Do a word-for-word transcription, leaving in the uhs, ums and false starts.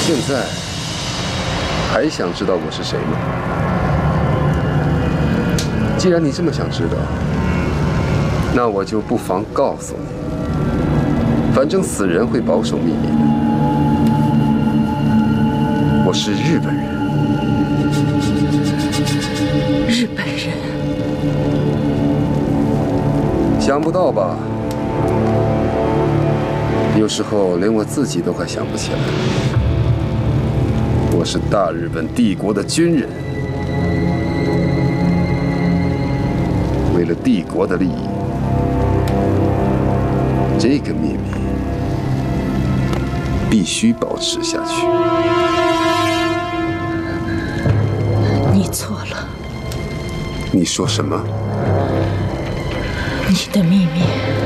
现在还想知道我是谁吗？既然你这么想知道，那我就不妨告诉你，反正死人会保守秘密的。我是日本人。 日本人？ 想不到吧？有时候连我自己都快想不起来。我是大日本帝国的军人，为了帝国的利益，这个秘密必须保持下去。 你错了。 你说什么？ 你的秘密